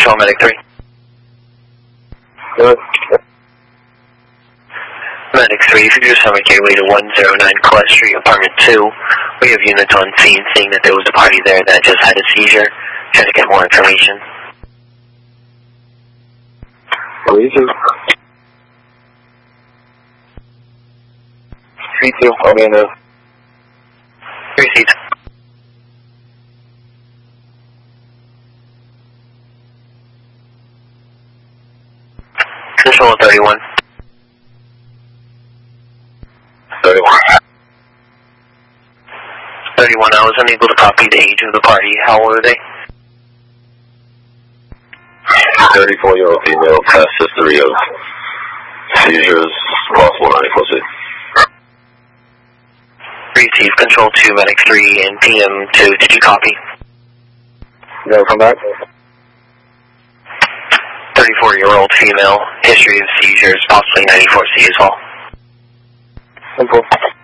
Control Medic 3. Good. Medic 3, if you could just have make your way to 109 Colette Street, Apartment 2. We have units on scene saying that there was a party there that just had a seizure. Trying to get more information. Reason. 3-2, okay, no. Receipt. Control 31. 31. 31, I was unable to copy the age of the party. How old are they? 34-year-old female, past history of seizures, possible 94C. Receive Control 2, Medic 3, and PM 2. Did you copy? You gotta come back? 34-year-old female, history of seizures, possibly 94C as well. Simple.